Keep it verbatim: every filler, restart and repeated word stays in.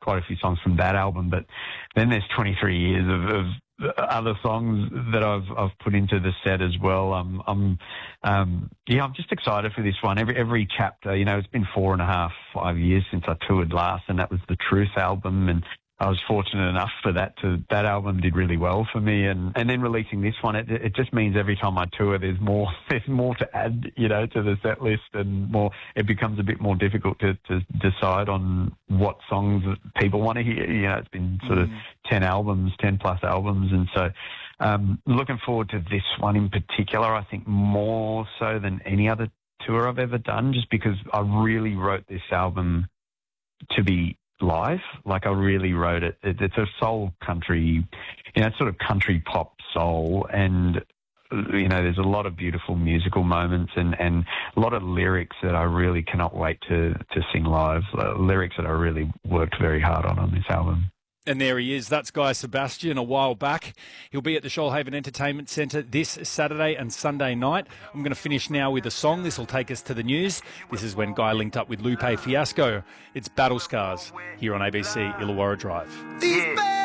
quite a few songs from that album, but then there's twenty-three years of, of other songs that I've I've put into the set as well. Um, I'm um, yeah, I'm just excited for this one. Every every chapter, you know, it's been four and a half, five years since I toured last, and that was the Truth album, and I was fortunate enough for that to that album did really well for me, and, and then releasing this one, it it just means every time I tour, there's more there's more to add, you know, to the set list, and more. It becomes a bit more difficult to, to decide on what songs people want to hear. You know, it's been sort of ten albums, ten plus albums, and so um, looking forward to this one in particular. I think more so than any other tour I've ever done, just because I really wrote this album to be live. Like, I really wrote it. it. It's a soul country, you know, sort of country pop soul, and you know, there's a lot of beautiful musical moments and, and a lot of lyrics that I really cannot wait to to sing live. Uh, lyrics that I really worked very hard on on this album. And there he is. That's Guy Sebastian a while back. He'll be at the Shoalhaven Entertainment Centre this Saturday and Sunday night. I'm going to finish now with a song. This will take us to the news. This is when Guy linked up with Lupe Fiasco. It's Battle Scars here on A B C Illawarra Drive. Yeah.